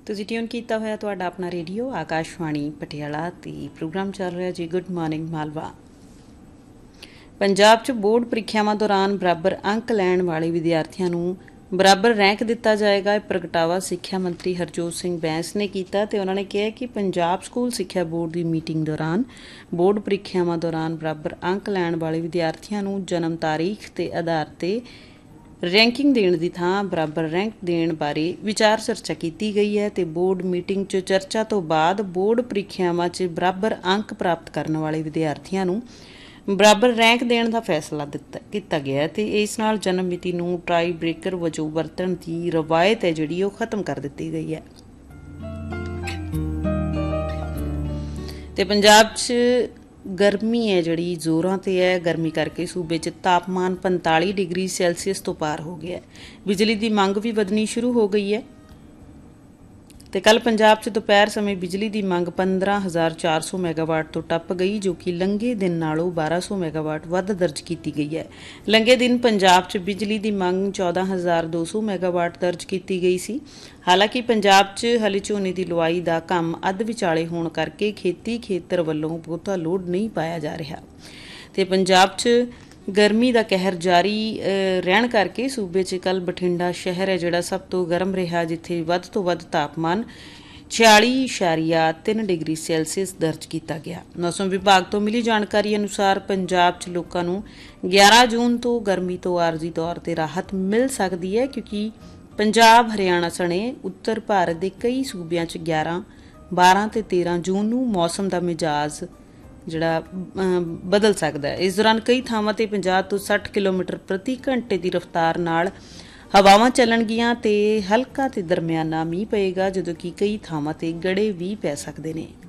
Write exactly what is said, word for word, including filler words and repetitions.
ਤੁਸੀਂ ट्यून किया होया तुहाडा अपना रेडियो आकाशवाणी पटियाला ते प्रोग्राम चल रहा जी गुड मॉर्निंग मालवा। पंजाब च बोर्ड ਪ੍ਰੀਖਿਆਵਾਂ दौरान बराबर अंक लैण वाले विद्यार्थियों ਨੂੰ बराबर रैंक दिता जाएगा। प्रगटावा सिक्ख्या मंत्री हरजोत सिंह बैंस ने किया ते उन्होंने कहा कि पंजाब स्कूल सिक्ख्या बोर्ड की मीटिंग दौरान बोर्ड ਪ੍ਰੀਖਿਆਵਾਂ दौरान बराबर अंक लैण वाले विद्यार्थियों ਨੂੰ जन्म तारीख के आधार पर रैंकिंग देने की थां बराबर रैंक देने बारे विचार चर्चा की गई है तो बोर्ड मीटिंग च चर्चा तो बाद बोर्ड ਪ੍ਰੀਖਿਆਵਾਂ च बराबर अंक प्राप्त करने वाले विद्यार्थियों ਨੂੰ बराबर रैंक देने का फैसला दिता गया तो इस नाल जन्म मिति नूं ट्राई ब्रेकर वजों वरतण की रवायत है जिहड़ी ओह खत्म कर दी गई है। तो पंजाब च गर्मी है जिहड़ी जोरां ते है। गर्मी करके सूबे च तापमान पैंताली डिग्री सैल्सीयस तो पार हो गया है। बिजली की मंग भी वधनी शुरू हो गई है। तो कल पंजाब च दोपहर समय बिजली की मंग पंद्रह हज़ार चार सौ मैगावाट तो टप गई जो कि लंघे दिन नालों बारह सौ मैगावाट वध दर्ज की गई है। लंघे दिन पंजाब च बिजली की मंग चौदह हज़ार दो सौ मैगावाट दर्ज की गई सी। हालांकि पंजाब च हले झोने की लुआई का काम अध विचाले होने करके खेती खेतर वालों बहुता लोड नहीं पाया जा रहा। तो पंजाब च गर्मी का कहर जारी रहन करके सूबे च कल बठिंडा शहर है जिहड़ा सब तो गर्म रहा जिथे वध तो वध तापमान छियाली इशारिया तीन डिग्री सैल्सीयस दर्ज किया गया। मौसम विभाग तो मिली जानकारी अनुसार पंजाब च लोगों को ग्यारह जून तो गर्मी तो आरजी तौर पर राहत मिल सकती है क्योंकि पंजाब हरियाणा सने उत्तर भारत के कई सूबियां च ग्यारह बारह तो तेरह जून नूं मौसम का मिजाज जिहड़ा बदल सकता है। इस दौरान कई थावां ते पचास तो साठ किलोमीटर प्रति घंटे की रफ्तार नाल हवावां चलणगियां ते हल्का ते दरमियाना मींह पएगा जदों कि कई थावां ते गड़े भी पै सकदे ने।